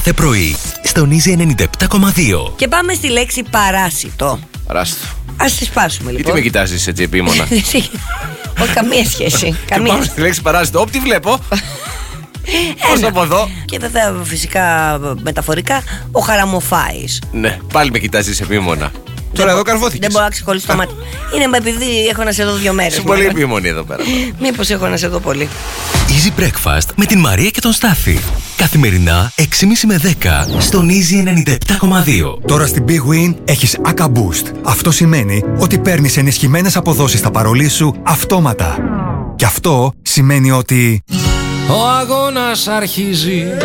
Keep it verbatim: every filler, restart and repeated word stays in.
κάθε πρωί στον Easy ενενήντα επτά κόμμα δύο. Και πάμε στη λέξη παράσιτο. Παράσιτο. Ας τη σπάσουμε λοιπόν. Γιατί με κοιτάζεις έτσι επίμονα? Όχι, καμία σχέση. Καμία. Πάμε στη λέξη παράσιτο. Όπ, τι βλέπω. Πώς από εδώ. Και βέβαια φυσικά μεταφορικά ο χαραμοφάης. Ναι, πάλι με κοιτάζεις επίμονα. Τώρα εδώ καρφώθηκες. Δεν μπορώ να ξεχωρίσω το μάτι. Είναι επειδή έχω να σε δω δύο μέρες. Είσαι πολύ επίμονη εδώ πέρα. Μήπως έχω να σε δω πολύ. Easy Breakfast με την Μαρία και τον Στάφη. Καθημερινά έξι και μισή με δέκα στον Easy ενενήντα επτά κόμμα δύο. Τώρα στην Big Win έχεις Aca Boost. Αυτό σημαίνει ότι παίρνεις ενισχυμένες αποδόσεις στα παρολί σου αυτόματα. Και αυτό σημαίνει ότι... ο αγώνας αρχίζει.